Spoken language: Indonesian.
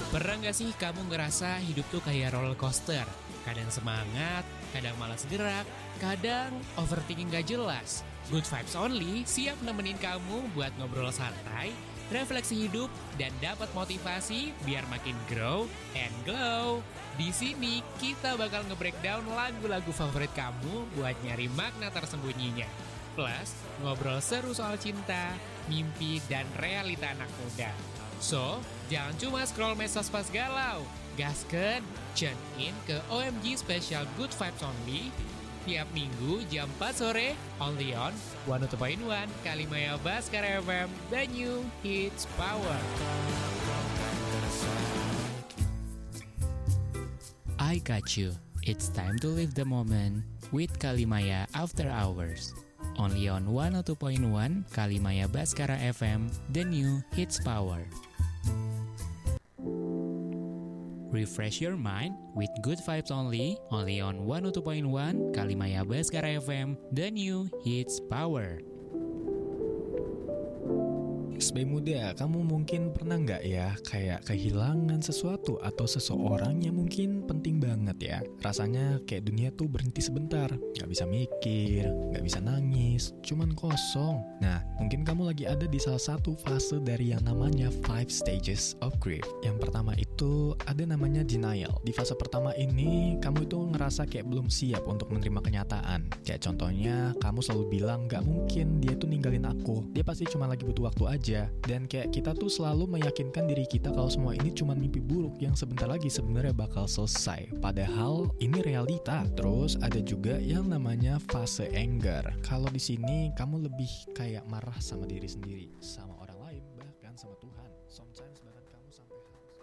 Pernah nggak sih kamu ngerasa hidup tuh kayak roller coaster? Kadang semangat, kadang malas gerak, kadang overthinking gak jelas. Good Vibes Only siap nemenin kamu buat ngobrol santai, refleksi hidup, dan dapat motivasi biar makin grow and glow. Di sini kita bakal nge-breakdown lagu-lagu favorit kamu buat nyari makna tersembunyinya. Plus, ngobrol seru soal cinta, mimpi, dan realita anak muda. So, jangan cuma scroll medsos pas galau. Gasken, tune in ke OMG Special Good Vibes Only tiap minggu jam 4 sore, only on 102.1 Kalimaya Baskara FM, the new hits power. I got you. It's time to live the moment with Kalimaya After Hours. Only on 102.1 Kalimaya Baskara FM, the new hits power. Refresh your mind with Good Vibes Only on 102.1 Kalimaya Baskara FM, the new hits power. Sebagai muda, kamu mungkin pernah nggak ya kayak kehilangan sesuatu atau seseorang yang mungkin penting banget ya. Rasanya kayak dunia tuh berhenti sebentar, nggak bisa mikir, nggak bisa nangis, cuman kosong. Nah, mungkin kamu lagi ada di salah satu fase dari yang namanya 5 stages of grief. Yang pertama itu ada namanya denial. Di fase pertama ini, kamu itu ngerasa kayak belum siap untuk menerima kenyataan. Kayak contohnya, kamu selalu bilang nggak mungkin dia tuh ninggalin aku. Dia pasti cuma lagi butuh waktu aja. Dan kayak kita tuh selalu meyakinkan diri kita kalau semua ini cuma mimpi buruk yang sebentar lagi sebenarnya bakal selesai. Padahal ini realita. Terus ada juga yang namanya fase anger. Kalau di sini kamu lebih kayak marah sama diri sendiri, sama orang lain, bahkan sama Tuhan.